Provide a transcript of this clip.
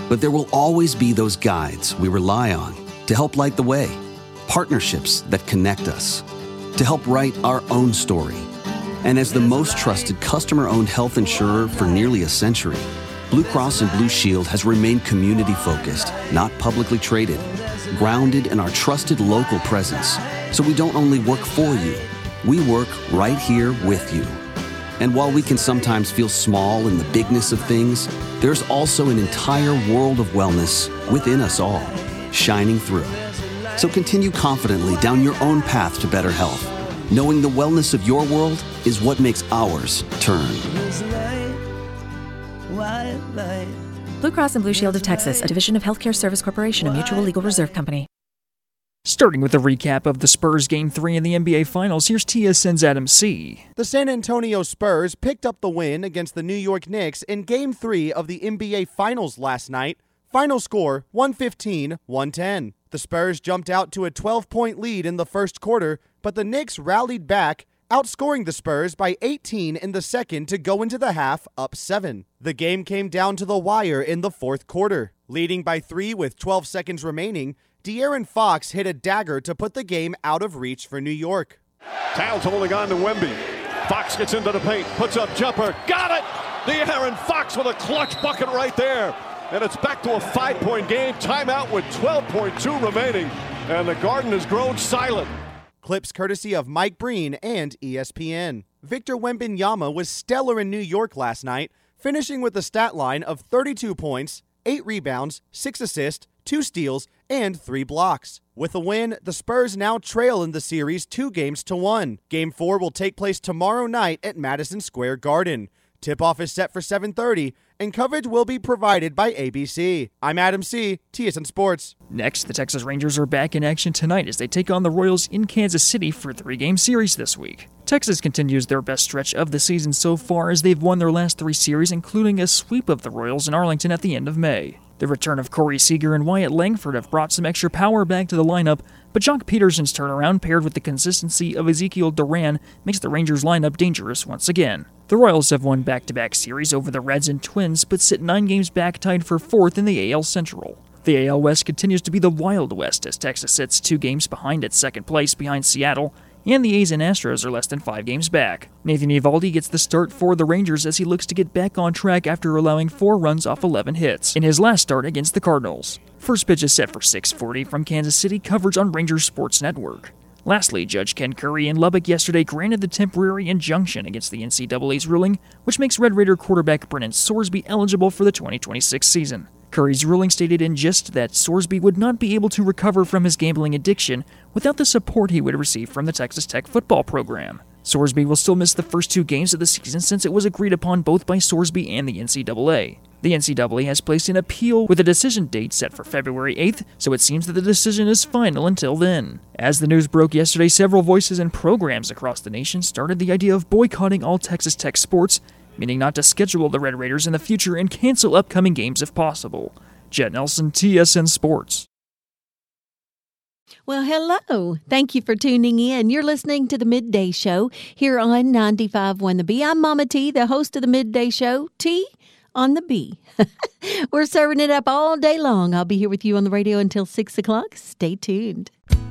But there will always be those guides we rely on to help light the way, partnerships that connect us, to help write our own story. And as the most trusted customer-owned health insurer for nearly a century, Blue Cross and Blue Shield has remained community-focused, not publicly traded, grounded in our trusted local presence. So we don't only work for you, we work right here with you. And while we can sometimes feel small in the bigness of things, there's also an entire world of wellness within us all, shining through. So continue confidently down your own path to better health, knowing the wellness of your world is what makes ours turn. Blue Cross and Blue Shield of Texas, a division of Healthcare Service Corporation, a mutual legal reserve company. Starting with a recap of the Spurs Game 3 in the NBA Finals, here's TSN's Adam C. The San Antonio Spurs picked up the win against the New York Knicks in Game 3 of the NBA Finals last night. Final score, 115-110. The Spurs jumped out to a 12-point lead in the first quarter, but the Knicks rallied back, outscoring the Spurs by 18 in the second to go into the half up 7. The game came down to the wire in the fourth quarter. Leading by 3 with 12 seconds remaining, De'Aaron Fox hit a dagger to put the game out of reach for New York. Towns holding on to Wemby. Fox gets into the paint, puts up jumper, got it! De'Aaron Fox with a clutch bucket right there. And it's back to a 5-point game, timeout with 12.2 remaining. And the Garden has grown silent. Clips courtesy of Mike Breen and ESPN. Victor Wembanyama was stellar in New York last night, finishing with a stat line of 32 points, 8 rebounds, 6 assists, 2 steals, and 3 blocks. With a win, the Spurs now trail in the series 2-1. Game 4 will take place tomorrow night at Madison Square Garden. Tip-off is set for 7:30, and coverage will be provided by ABC. I'm Adam C., TSN Sports. Next, the Texas Rangers are back in action tonight as they take on the Royals in Kansas City for a 3-game series this week. Texas continues their best stretch of the season so far as they've won their last 3 series, including a sweep of the Royals in Arlington at the end of May. The return of Corey Seager and Wyatt Langford have brought some extra power back to the lineup, but Jock Peterson's turnaround paired with the consistency of Ezekiel Duran makes the Rangers lineup dangerous once again. The Royals have won back-to-back series over the Reds and Twins, but sit 9 games back, tied for 4th in the AL Central. The AL West continues to be the Wild West as Texas sits 2 games behind at second place behind Seattle, and the A's and Astros are less than 5 games back. Nathan Eovaldi gets the start for the Rangers as he looks to get back on track after allowing 4 runs off 11 hits in his last start against the Cardinals. First pitch is set for 6:40 from Kansas City, coverage on Rangers Sports Network. Lastly, Judge Ken Curry in Lubbock yesterday granted the temporary injunction against the NCAA's ruling, which makes Red Raider quarterback Brennan Sorsby eligible for the 2026 season. Curry's ruling stated in gist that Sorsby would not be able to recover from his gambling addiction without the support he would receive from the Texas Tech football program. Sorsby will still miss the first 2 games of the season since it was agreed upon both by Sorsby and the NCAA. The NCAA has placed an appeal with a decision date set for February 8th, so it seems that the decision is final until then. As the news broke yesterday, several voices and programs across the nation started the idea of boycotting all Texas Tech sports, meaning not to schedule the Red Raiders in the future and cancel upcoming games if possible. Jet Nelson, TSN Sports. Well, hello. Thank you for tuning in. You're listening to the Midday Show here on 95.1 The B. I'm Mama T, the host of the Midday Show. T on the B. We're serving it up all day long. I'll be here with you on the radio until 6 o'clock. Stay tuned.